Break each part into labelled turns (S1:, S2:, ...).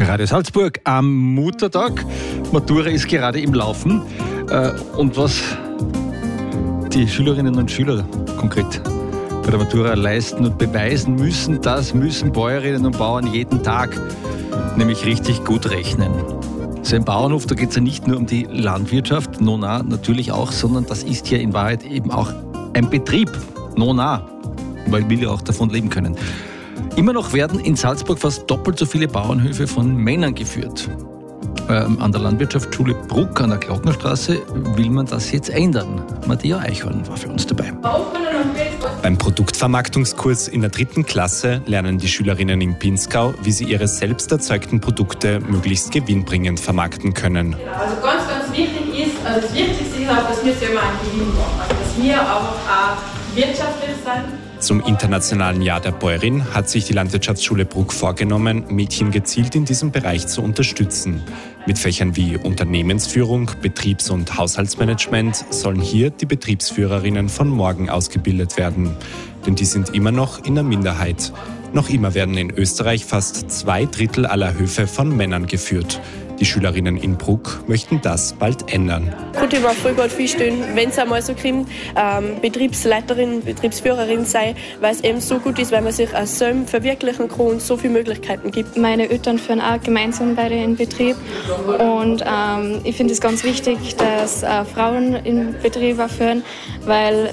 S1: Radio Salzburg am Muttertag. Matura ist gerade im Laufen. Und was die Schülerinnen und Schüler konkret bei der Matura leisten und beweisen müssen, das müssen Bäuerinnen und Bauern jeden Tag, nämlich richtig gut rechnen. So ein Bauernhof, da geht es ja nicht nur um die Landwirtschaft, nona natürlich auch, sondern das ist ja in Wahrheit eben auch ein Betrieb, nona, weil wir ja auch davon leben können. Immer noch werden in Salzburg fast doppelt so viele Bauernhöfe von Männern geführt. An der Landwirtschaftsschule Bruck an der Glocknerstraße will man das jetzt ändern. Matthias Eichhorn war für uns dabei.
S2: Beim Produktvermarktungskurs in der 3. Klasse lernen die Schülerinnen in Pinzgau, wie sie ihre selbst erzeugten Produkte möglichst gewinnbringend vermarkten können.
S3: Also ganz wichtig ist, das Wichtigste ist auch, dass wir selber einen Gewinn machen. Also dass wir auch wirtschaftlich sind.
S2: Zum Internationalen Jahr der Bäuerin hat sich die Landwirtschaftsschule Bruck vorgenommen, Mädchen gezielt in diesem Bereich zu unterstützen. Mit Fächern wie Unternehmensführung, Betriebs- und Haushaltsmanagement sollen hier die Betriebsführerinnen von morgen ausgebildet werden. Denn die sind immer noch in der Minderheit. Noch immer werden in Österreich fast 2/3 aller Höfe von Männern geführt. Die Schülerinnen in Bruck möchten das bald ändern.
S4: Gut, ich war voll gut vorstellen, wenn es einmal so kommt, Betriebsleiterin, Betriebsführerin sei, weil es eben so gut ist, weil man sich auch selbst verwirklichen kann und so viele Möglichkeiten gibt.
S5: Meine Eltern führen auch gemeinsam beide in Betrieb und ich finde es ganz wichtig, dass Frauen in Betrieb auch führen, weil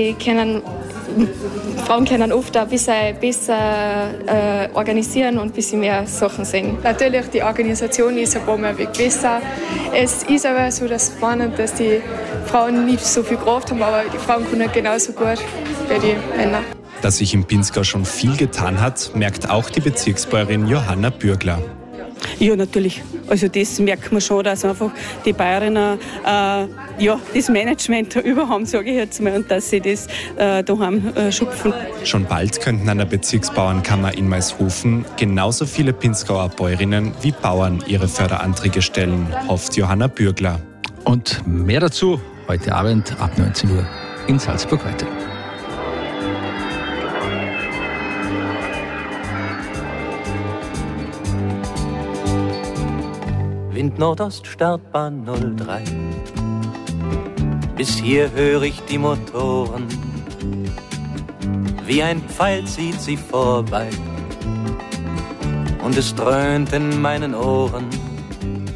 S5: Frauen können oft auch ein bisschen besser organisieren und ein bisschen mehr Sachen sehen.
S6: Natürlich, die Organisation ist ein paar Mal besser. Es ist aber so, dass die Frauen nicht so viel Kraft haben, aber die Frauen können genauso gut wie die Männer.
S2: Dass sich in Pinzgau schon viel getan hat, merkt auch die Bezirksbäuerin Johanna Bürgler.
S7: Ja, natürlich. Also das merkt man schon, dass einfach die Bäuerinnen das Management da über haben, sage ich jetzt mal, und dass sie das daheim schupfen.
S2: Schon bald könnten an der Bezirksbauernkammer in Maishofen genauso viele Pinzgauer Bäuerinnen wie Bauern ihre Förderanträge stellen, hofft Johanna Bürgler.
S1: Und mehr dazu heute Abend ab 19 Uhr in Salzburg weiter.
S8: Wind Nordost, Startbahn 03. Bis hier höre ich die Motoren. Wie ein Pfeil zieht sie vorbei. Und es dröhnt in meinen Ohren.